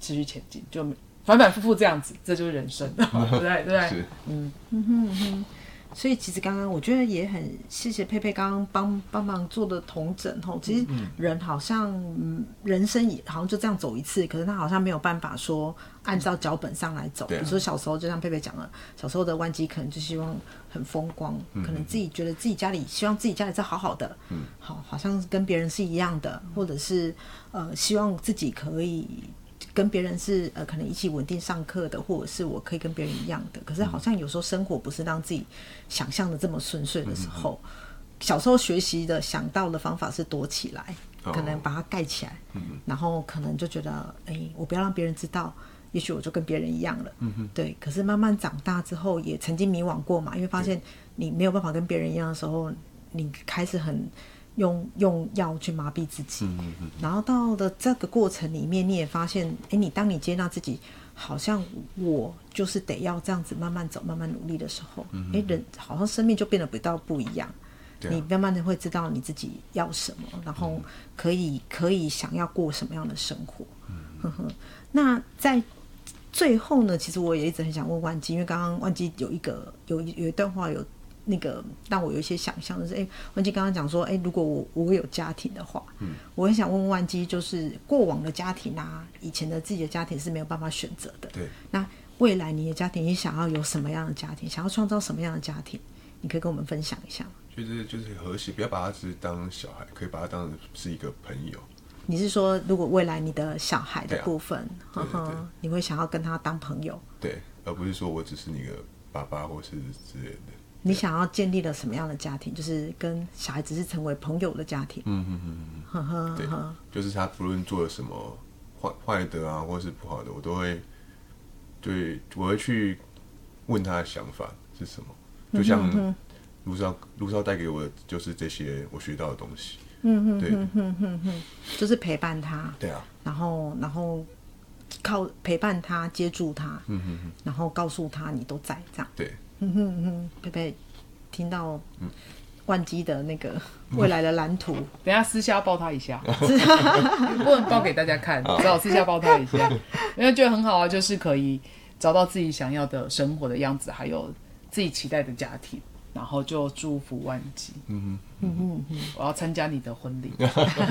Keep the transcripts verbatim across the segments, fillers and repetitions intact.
持续前进，就反反复复这样子，这就是人生，对不对？对不对？ 是， 嗯哼嗯哼。所以其实刚刚我觉得也很谢谢佩佩刚刚帮帮忙做的统整吼，其实人好像、嗯、人生也好像就这样走一次，可是他好像没有办法说按照脚本上来走。比如说小时候就像佩佩讲了，小时候的万基可能就希望很风光，嗯、可能自己觉得自己家里希望自己家里是好好的，嗯，好好像跟别人是一样的，或者是呃希望自己可以。跟别人是呃可能一起稳定上课的，或者是我可以跟别人一样的，可是好像有时候生活不是让自己想象的这么顺遂的时候，嗯、小时候学习的想到的方法是躲起来，哦、可能把它盖起来，嗯、然后可能就觉得哎，我不要让别人知道，也许我就跟别人一样了，嗯、对。可是慢慢长大之后，也曾经迷惘过嘛，因为发现你没有办法跟别人一样的时候，你开始很。用用药去麻痹自己，嗯嗯嗯，然后到了这个过程里面，你也发现，哎，你当你接纳自己，好像我就是得要这样子慢慢走、慢慢努力的时候，哎、嗯嗯，人好像生命就变得比较不一样。啊、你慢慢的会知道你自己要什么，然后可以、嗯、可以想要过什么样的生活。嗯呵呵，那在最后呢，其实我也一直很想问万基，因为刚刚万基有一个有有一段话有。那个让我有一些想象，就是哎，万基刚刚讲说，哎，如果我我有家庭的话，嗯，我很想问问万基，就是过往的家庭啊，以前的自己的家庭是没有办法选择的， 对。 那未来你的家庭，你想要有什么样的家庭？想要创造什么样的家庭？你可以跟我们分享一下吗？ 就是就是和谐，不要把他只是当小孩，可以把他当是一个朋友。 你是说，如果未来你的小孩的部分， 啊、对对对你会想要跟他当朋友？ 对，而不是说我只是你的爸爸或是之类的。 你想要建立了什么样的家庭？就是跟小孩子是成为朋友的家庭。 嗯嗯嗯嗯，对，就是他不论做了什么坏坏的啊，或是不好的，我都会，对，我会去问他的想法是什么。就像卢少卢少带给我的就是这些我学到的东西。 嗯嗯，对，嗯嗯嗯嗯，就是陪伴他。 对啊。 然后然后靠陪伴他，接住他。嗯嗯嗯。然后告诉他你都在这样。 对。 嗯哼嗯哼，佩佩听到万基的那个未来的蓝图， 等一下私下抱他一下，不能抱给大家看，只好私下抱他一下，因为觉得很好啊，就是可以找到自己想要的生活的样子，还有自己期待的家庭，然后就祝福万基。嗯嗯嗯嗯，我要参加你的婚礼。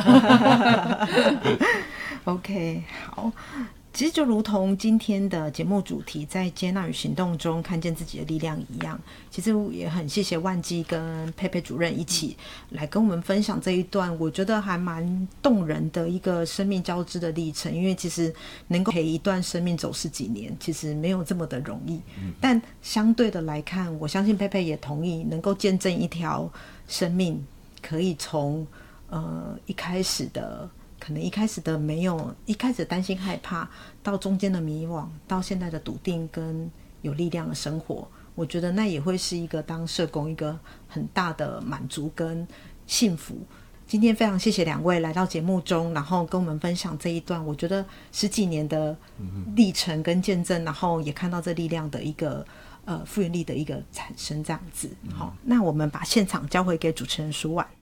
OK， 好。其实就如同今天的节目主题，在接纳与行动中看见自己的力量一样，其实也很谢谢万基跟佩佩主任一起来跟我们分享这一段我觉得还蛮动人的一个生命交织的历程。因为其实能够陪一段生命走十几年，其实没有这么的容易，但相对的来看，我相信佩佩也同意，能够见证一条生命可以从呃一开始的可能一开始的没有，一开始的担心害怕，到中间的迷惘，到现在的笃定跟有力量的生活，我觉得那也会是一个当社工一个很大的满足跟幸福。今天非常谢谢两位来到节目中，然后跟我们分享这一段我觉得十几年的历程跟见证，然后也看到这力量的一个呃复原力的一个产生这样子。好，那我们把现场交回给主持人舒婉。